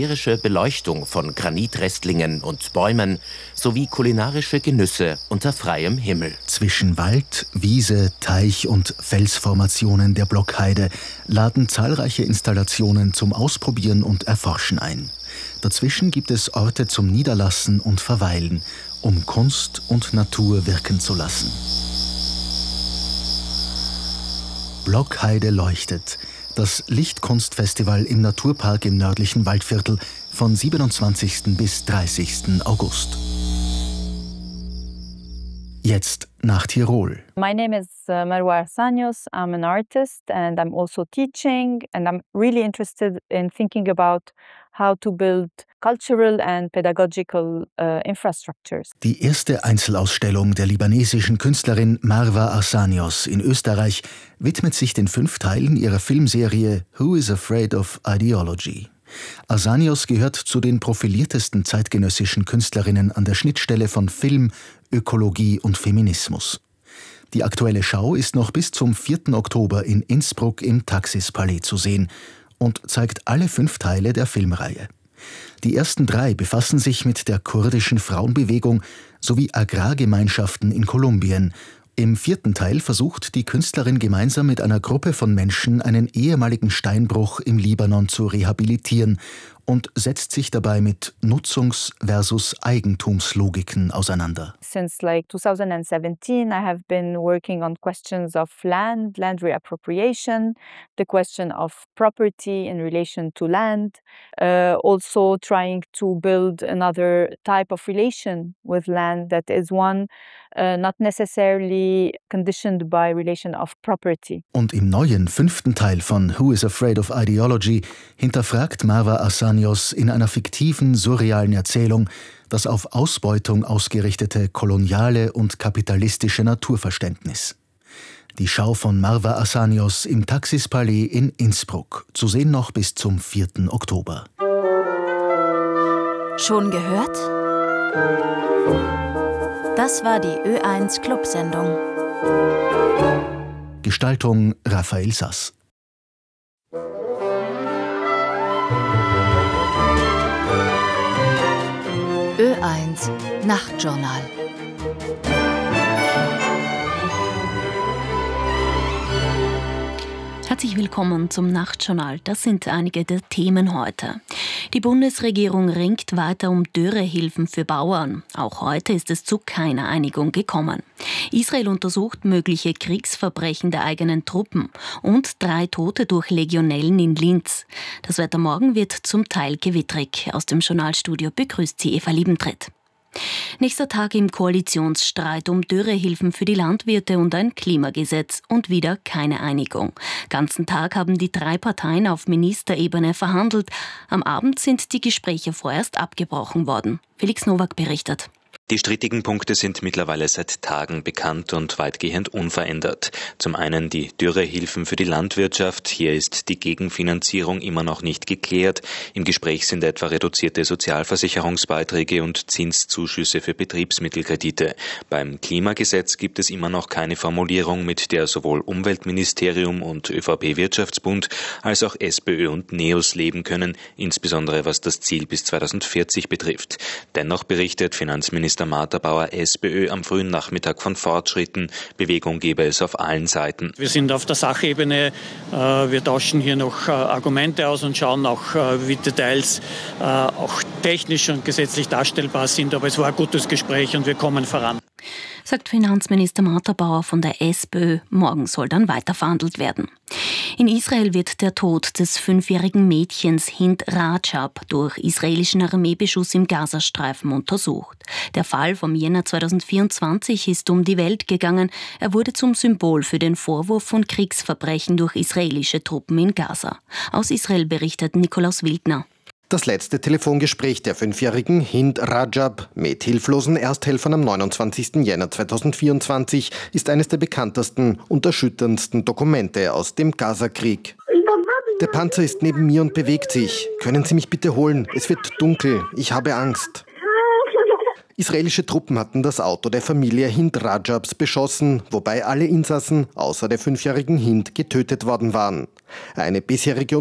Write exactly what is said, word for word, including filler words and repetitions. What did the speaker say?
Beleuchtung von Granitrestlingen und Bäumen sowie kulinarische Genüsse unter freiem Himmel. Zwischen Wald, Wiese, Teich und Felsformationen der Blockheide laden zahlreiche Installationen zum Ausprobieren und Erforschen ein. Dazwischen gibt es Orte zum Niederlassen und Verweilen, um Kunst und Natur wirken zu lassen. Blockheide leuchtet. Das Lichtkunstfestival im Naturpark im nördlichen Waldviertel von siebenundzwanzigsten bis dreißigsten August. Jetzt nach Tirol. My name is uh, Marwa Arsanios. I'm an artist and I'm also teaching, and I'm really interested in thinking about how to build cultural and pedagogical uh, infrastructures. Die erste Einzelausstellung der libanesischen Künstlerin Marwa Arsanios in Österreich widmet sich den fünf Teilen ihrer Filmserie Who is Afraid of Ideology? Arsanios gehört zu den profiliertesten zeitgenössischen Künstlerinnen an der Schnittstelle von Film, Ökologie und Feminismus. Die aktuelle Schau ist noch bis zum vierten Oktober in Innsbruck im Taxis-Palais zu sehen und zeigt alle fünf Teile der Filmreihe. Die ersten drei befassen sich mit der kurdischen Frauenbewegung sowie Agrargemeinschaften in Kolumbien. Im vierten Teil versucht die Künstlerin gemeinsam mit einer Gruppe von Menschen einen ehemaligen Steinbruch im Libanon zu rehabilitieren und setzt sich dabei mit Nutzungs- versus Eigentumslogiken auseinander. Since like twenty seventeen, I have been working on questions of land, land reappropriation, the question of property in relation to land, uh, also trying to build another type of relation with land that is one uh, not necessarily conditioned by relation of property. Und im neuen fünften Teil von Who is Afraid of Ideology hinterfragt Marwa Arsanios in einer fiktiven, surrealen Erzählung das auf Ausbeutung ausgerichtete koloniale und kapitalistische Naturverständnis. Die Schau von Marwa Arsanios im Taxis-Palais in Innsbruck, zu sehen noch bis zum vierten Oktober. Schon gehört? Das war die Ö eins Clubsendung. Gestaltung Raphael Sass. Ö eins Nachtjournal. Herzlich willkommen zum Nachtjournal. Das sind einige der Themen heute. Die Bundesregierung ringt weiter um Dürrehilfen für Bauern. Auch heute ist es zu keiner Einigung gekommen. Israel untersucht mögliche Kriegsverbrechen der eigenen Truppen und drei Tote durch Legionellen in Linz. Das Wetter morgen wird zum Teil gewittrig. Aus dem Journalstudio begrüßt sie Eva Liebentritt. Nächster Tag im Koalitionsstreit um Dürrehilfen für die Landwirte und ein Klimagesetz und wieder keine Einigung. Ganzen Tag haben die drei Parteien auf Ministerebene verhandelt. Am Abend sind die Gespräche vorerst abgebrochen worden. Felix Nowak berichtet. Die strittigen Punkte sind mittlerweile seit Tagen bekannt und weitgehend unverändert. Zum einen die Dürrehilfen für die Landwirtschaft. Hier ist die Gegenfinanzierung immer noch nicht geklärt. Im Gespräch sind etwa reduzierte Sozialversicherungsbeiträge und Zinszuschüsse für Betriebsmittelkredite. Beim Klimagesetz gibt es immer noch keine Formulierung, mit der sowohl Umweltministerium und ÖVP-Wirtschaftsbund als auch SPÖ und NEOS leben können, insbesondere was das Ziel bis zweitausendvierzig betrifft. Dennoch berichtet Finanzminister Martha Bauer SPÖ am frühen Nachmittag von Fortschritten. Bewegung gebe es auf allen Seiten. Wir sind auf der Sachebene. Wir tauschen hier noch Argumente aus und schauen auch, wie Details auch technisch und gesetzlich darstellbar sind. Aber es war ein gutes Gespräch und wir kommen voran. Sagt Finanzminister Martha Bauer von der SPÖ. Morgen soll dann weiter verhandelt werden. In Israel wird der Tod des fünfjährigen Mädchens Hind Rajab durch israelischen Armeebeschuss im Gazastreifen untersucht. Der Fall vom Jänner zweitausendvierundzwanzig ist um die Welt gegangen. Er wurde zum Symbol für den Vorwurf von Kriegsverbrechen durch israelische Truppen in Gaza. Aus Israel berichtet Nikolaus Wildner. Das letzte Telefongespräch der fünfjährigen Hind Rajab mit hilflosen Ersthelfern am neunundzwanzigsten Jänner zweitausendvierundzwanzig ist eines der bekanntesten und erschütterndsten Dokumente aus dem Gaza-Krieg. Der Panzer ist neben mir und bewegt sich. Können Sie mich bitte holen? Es wird dunkel. Ich habe Angst. Israelische Truppen hatten das Auto der Familie Hind Rajabs beschossen, wobei alle Insassen außer der fünfjährigen Hind getötet worden waren. Eine bisherige